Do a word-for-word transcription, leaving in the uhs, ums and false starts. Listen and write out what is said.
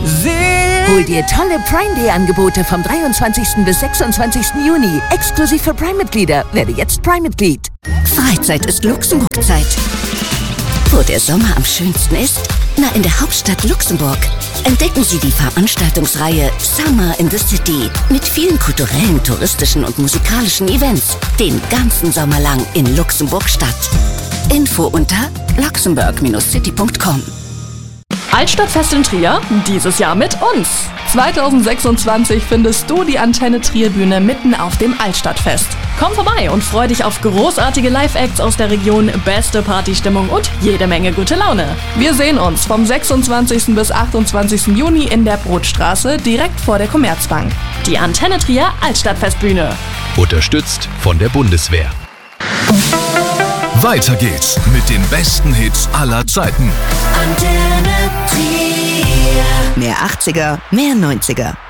Hol dir tolle Prime Day Angebote vom dreiundzwanzigsten bis sechsundzwanzigsten Juni. Exklusiv für Prime-Mitglieder. Werde jetzt Prime-Mitglied. Freizeit ist Luxemburg-Zeit. Wo der Sommer am schönsten ist? Na, in der Hauptstadt Luxemburg. Entdecken Sie die Veranstaltungsreihe Summer in the City mit vielen kulturellen, touristischen und musikalischen Events. Den ganzen Sommer lang in Luxemburg-Stadt. Info unter luxemburg Bindestrich city Punkt com. Altstadtfest in Trier, dieses Jahr mit uns. zweitausendsechsundzwanzig findest du die Antenne Trier Bühne mitten auf dem Altstadtfest. Komm vorbei und freu dich auf großartige Live-Acts aus der Region, beste Partystimmung und jede Menge gute Laune. Wir sehen uns vom sechsundzwanzigsten bis achtundzwanzigsten Juni in der Brotstraße direkt vor der Commerzbank. Die Antenne Trier Altstadtfestbühne. Unterstützt von der Bundeswehr. Weiter geht's mit den besten Hits aller Zeiten. Mehr achtziger, mehr neunziger.